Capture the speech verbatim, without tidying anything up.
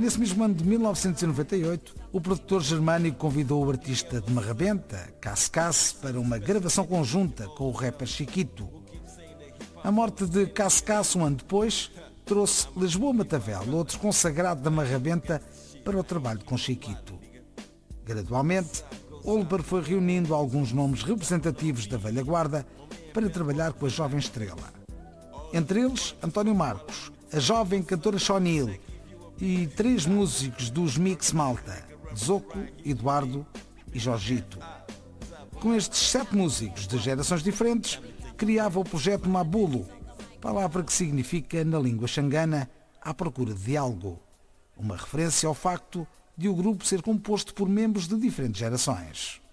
Nesse mesmo ano de mil novecentos e noventa e oito, o produtor germânico convidou o artista de Marrabenta, Casse para uma gravação conjunta com o rapper Chiquito. A morte de Casse um ano depois trouxe Lisboa Matavel, outro consagrado da Marrabenta, para o trabalho com Chiquito. Gradualmente, Oliver foi reunindo alguns nomes representativos da velha guarda para trabalhar com a jovem estrela. Entre eles, António Marcos, a jovem cantora Chonil e três músicos dos Mix Malta, Zoco, Eduardo e Jorgito. Com estes sete músicos de gerações diferentes, criava o projeto Mabulo, palavra que significa, na língua xangana, à procura de diálogo, uma referência ao facto de o grupo ser composto por membros de diferentes gerações.